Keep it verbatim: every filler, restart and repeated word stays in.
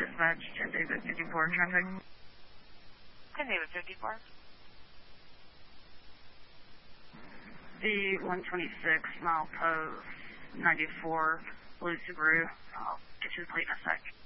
dispatch, ten David fifty-four traffic. ten David fifty-four. The one twenty-six mile post, ninety-four, blue Subaru. I'll get you the plate in a sec.